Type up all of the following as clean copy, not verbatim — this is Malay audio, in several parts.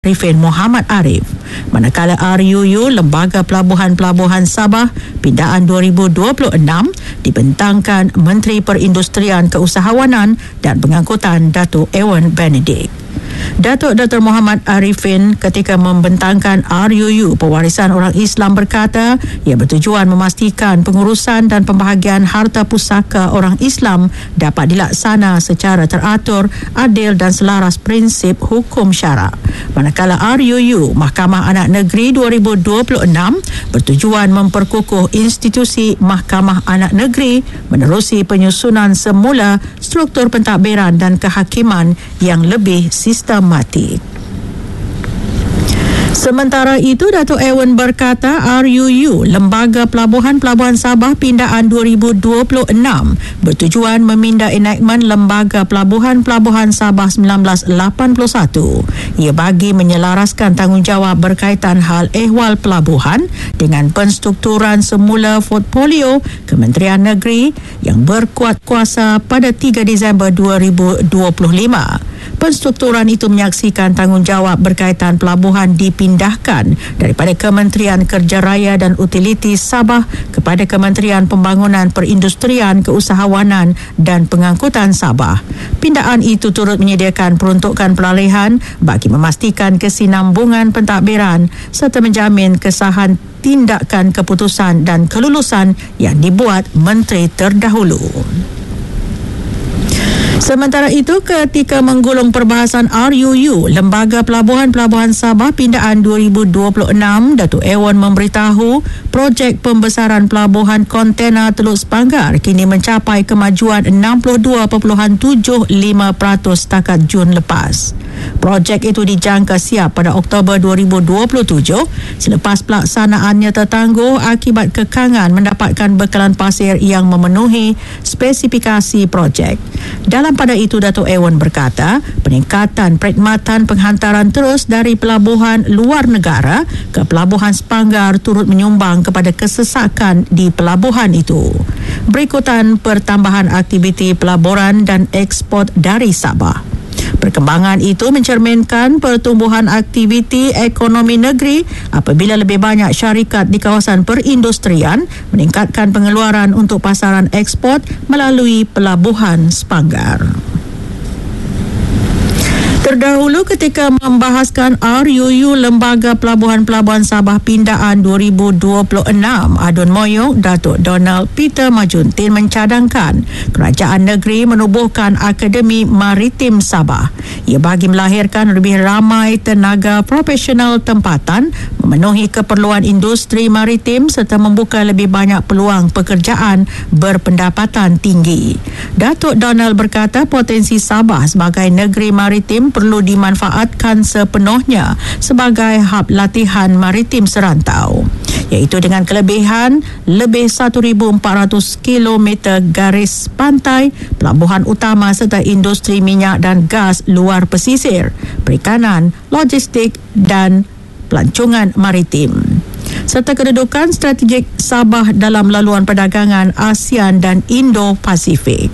Arifin Muhammad Arif. Manakala RUU Lembaga Pelabuhan Sabah Pindaan 2026 dibentangkan Menteri Perindustrian Keusahawanan dan Pengangkutan Datuk Ewan Benedict. Datuk Dr. Muhammad Arifin ketika membentangkan RUU Pewarisan Orang Islam berkata ia bertujuan memastikan pengurusan dan pembahagian harta pusaka orang Islam dapat dilaksana secara teratur, adil dan selaras prinsip hukum syarak. Manakala RUU Mahkamah Anak Negeri 2026 bertujuan memperkukuh institusi Mahkamah Anak Negeri menerusi penyusunan semula struktur pentadbiran dan kehakiman yang lebih sistematik. Sementara itu, Datuk Ewan berkata RUU Lembaga Pelabuhan Sabah Pindaan 2026 bertujuan meminda enactment Lembaga Pelabuhan Sabah 1981. Ia bagi menyelaraskan tanggungjawab berkaitan hal ehwal pelabuhan dengan penstrukturan semula portfolio Kementerian Negeri yang berkuat kuasa pada 3 Disember 2025. Penstrukturan itu menyaksikan tanggungjawab berkaitan pelabuhan dipindahkan daripada Kementerian Kerja Raya dan Utiliti Sabah kepada Kementerian Pembangunan Perindustrian Keusahawanan dan Pengangkutan Sabah. Pindaan itu turut menyediakan peruntukan peralihan bagi memastikan kesinambungan pentadbiran serta menjamin kesahan tindakan keputusan dan kelulusan yang dibuat menteri terdahulu. Sementara itu, ketika menggulung perbahasan RUU Lembaga Pelabuhan Sabah Pindaan 2026, Datuk Ewan memberitahu projek pembesaran pelabuhan kontena Teluk Sepanggar kini mencapai kemajuan 62.75% setakat Jun lepas. Projek itu dijangka siap pada Oktober 2027 selepas pelaksanaannya tertangguh akibat kekangan mendapatkan bekalan pasir yang memenuhi spesifikasi projek. Dalam pada itu, Datuk Ewan berkata, peningkatan perkhidmatan penghantaran terus dari pelabuhan luar negara ke pelabuhan Sepanggar turut menyumbang kepada kesesakan di pelabuhan itu. Berikutan pertambahan aktiviti pelaburan dan ekspor dari Sabah. Perkembangan itu mencerminkan pertumbuhan aktiviti ekonomi negeri apabila lebih banyak syarikat di kawasan perindustrian meningkatkan pengeluaran untuk pasaran ekspor melalui pelabuhan Sepanggar. Terdahulu ketika membahaskan RUU Lembaga Pelabuhan Sabah Pindaan 2026, Adun Moyok, Datuk Donald Peter Majuntin mencadangkan kerajaan negeri menubuhkan Akademi Maritim Sabah. Ia bagi melahirkan lebih ramai tenaga profesional tempatan, memenuhi keperluan industri maritim serta membuka lebih banyak peluang pekerjaan berpendapatan tinggi. Datuk Donald berkata potensi Sabah sebagai negeri maritim perlu dimanfaatkan sepenuhnya sebagai hub latihan maritim serantau, iaitu dengan kelebihan lebih 1,400 km garis pantai, pelabuhan utama serta industri minyak dan gas luar pesisir, perikanan, logistik dan pelancongan maritim, serta kedudukan strategik Sabah dalam laluan perdagangan ASEAN dan Indo-Pasifik.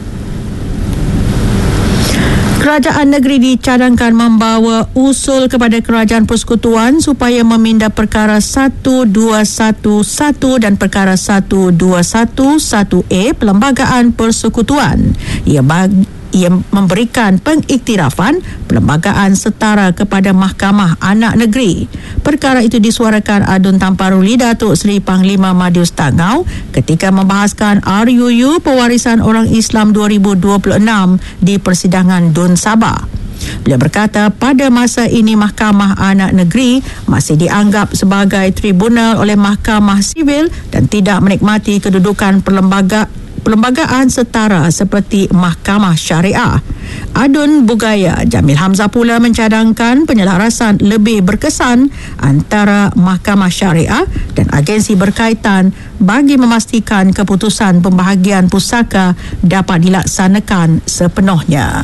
Kerajaan negeri dicadangkan membawa usul kepada Kerajaan Persekutuan supaya meminda perkara 1211 dan perkara 1211A Perlembagaan Persekutuan. Ia memberikan pengiktirafan perlembagaan setara kepada Mahkamah Anak Negeri. Perkara itu disuarakan Adun Tamparuli Datuk Seri Panglima Madius Tangau ketika membahaskan RUU Pewarisan Orang Islam 2026 di persidangan Dun Sabah. Beliau berkata pada masa ini Mahkamah Anak Negeri masih dianggap sebagai tribunal oleh Mahkamah Sivil dan tidak menikmati kedudukan perlembagaan setara seperti Mahkamah Syariah. Adun Bugaya Jamil Hamzah pula mencadangkan penyelarasan lebih berkesan antara Mahkamah Syariah dan agensi berkaitan bagi memastikan keputusan pembahagian pusaka dapat dilaksanakan sepenuhnya.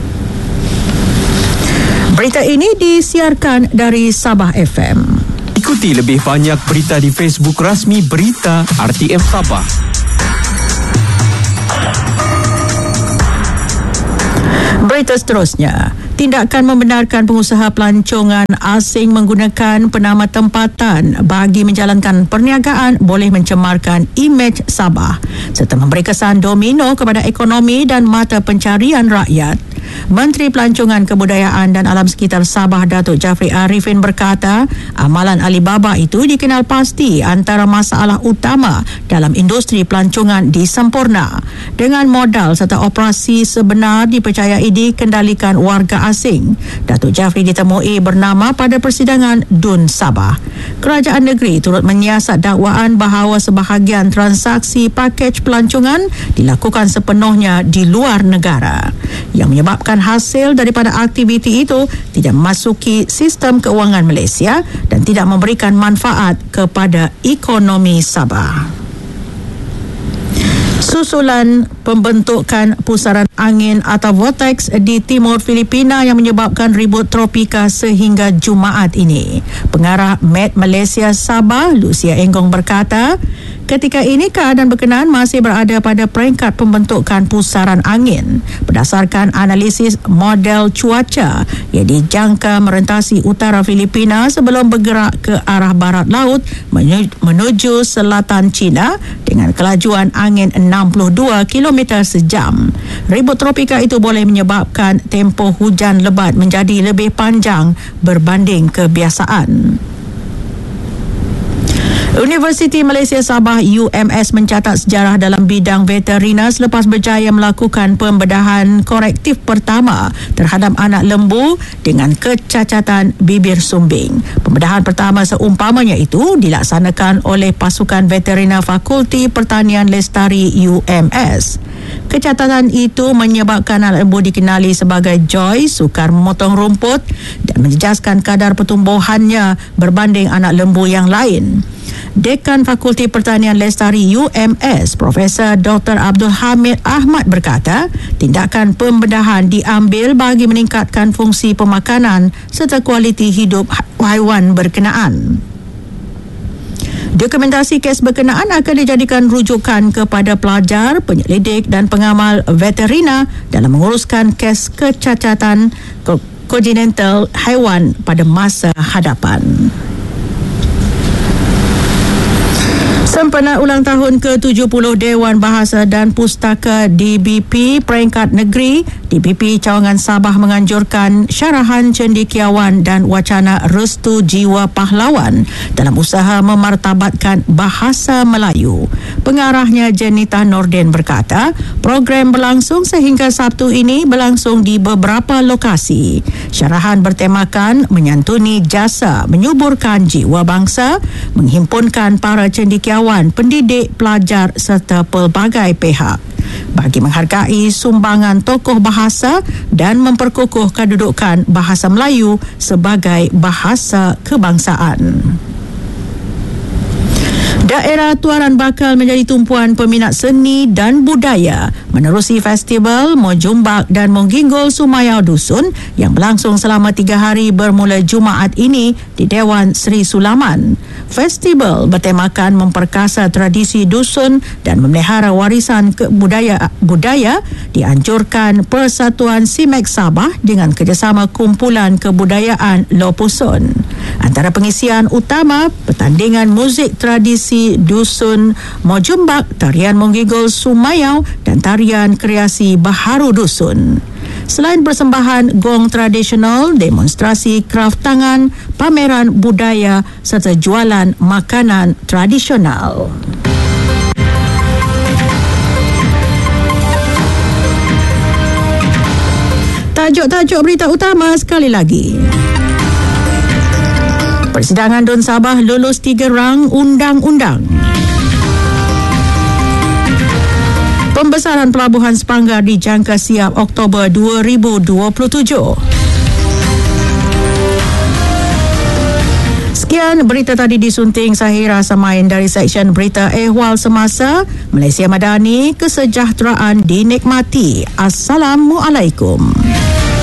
Berita ini disiarkan dari Sabah FM. Ikuti lebih banyak berita di Facebook rasmi Berita RTM Sabah. Berita seterusnya, Tindakan membenarkan pengusaha pelancongan asing menggunakan penama tempatan bagi menjalankan perniagaan boleh mencemarkan imej Sabah serta memberi kesan domino kepada ekonomi dan mata pencarian rakyat. Menteri Pelancongan Kebudayaan dan Alam Sekitar Sabah Datuk Jafri Arifin berkata, amalan Alibaba itu dikenal pasti antara masalah utama dalam industri pelancongan di Sempurna. Dengan modal serta operasi sebenar dipercayai dikendalikan warga asing. Datuk Jafri ditemui bernama pada persidangan DUN Sabah. Kerajaan negeri turut menyiasat dakwaan bahawa sebahagian transaksi pakej pelancongan dilakukan sepenuhnya di luar negara, yang menyebabkan hasil daripada aktiviti itu tidak memasuki sistem keuangan Malaysia dan tidak memberikan manfaat kepada ekonomi Sabah. Susulan pembentukan pusaran angin atau vortex di timur Filipina yang menyebabkan ribut tropika sehingga Jumaat ini. Pengarah Met Malaysia Sabah, Lucia Enggong berkata, ketika ini keadaan berkenaan masih berada pada peringkat pembentukan pusaran angin. Berdasarkan analisis model cuaca yang dijangka merentasi utara Filipina sebelum bergerak ke arah barat laut menuju selatan China dengan kelajuan angin 62 km sejam. Ribut tropika itu boleh menyebabkan tempoh hujan lebat menjadi lebih panjang berbanding kebiasaan. Universiti Malaysia Sabah UMS mencatat sejarah dalam bidang veterina selepas berjaya melakukan pembedahan korektif pertama terhadap anak lembu dengan kecacatan bibir sumbing. Pembedahan pertama seumpamanya itu dilaksanakan oleh pasukan veterina Fakulti Pertanian Lestari UMS. Kecacatan itu menyebabkan anak lembu dikenali sebagai Joy sukar memotong rumput dan menjejaskan kadar pertumbuhannya berbanding anak lembu yang lain. Dekan Fakulti Pertanian Lestari UMS, Profesor Dr. Abdul Hamid Ahmad berkata, tindakan pembedahan diambil bagi meningkatkan fungsi pemakanan serta kualiti hidup haiwan berkenaan. Dokumentasi kes berkenaan akan dijadikan rujukan kepada pelajar, penyelidik dan pengamal veterina dalam menguruskan kes kecacatan kongenital haiwan pada masa hadapan. Sempena ulang tahun ke-70 Dewan Bahasa dan Pustaka DBP peringkat negeri, DBP Cawangan Sabah menganjurkan syarahan cendekiawan dan wacana restu jiwa pahlawan dalam usaha memartabatkan bahasa Melayu. Pengarahnya Jenita Nordin berkata, program berlangsung sehingga Sabtu ini berlangsung di beberapa lokasi. Syarahan bertemakan menyantuni jasa menyuburkan jiwa bangsa, menghimpunkan para cendekiawan, pendidik, pelajar serta pelbagai pihak bagi menghargai sumbangan tokoh bahasa dan memperkukuh kedudukan bahasa Melayu sebagai bahasa kebangsaan. Daerah Tuaran bakal menjadi tumpuan peminat seni dan budaya menerusi festival Mojumbak dan Monggigol Sumayau Dusun yang berlangsung selama 3 hari bermula Jumaat ini di Dewan Seri Sulaman. Festival bertemakan memperkasa tradisi dusun dan memelihara warisan budaya dianjurkan Persatuan SIMEK Sabah dengan kerjasama Kumpulan Kebudayaan Lopusun. Antara pengisian utama, pertandingan muzik tradisi dusun Mojumbak, tarian Monggigol Sumayau dan tarian kreasi Baharu Dusun. Selain persembahan gong tradisional, demonstrasi kraf tangan, pameran budaya serta jualan makanan tradisional. Tajuk-tajuk berita utama sekali lagi. Persidangan DUN Sabah lulus 3 rang undang-undang. Pembesaran pelabuhan Sepanggar dijangka siap Oktober 2027. Sekian berita tadi disunting Sahira Samain dari Seksyen Berita Ehwal Semasa. Malaysia Madani, kesejahteraan dinikmati. Assalamualaikum.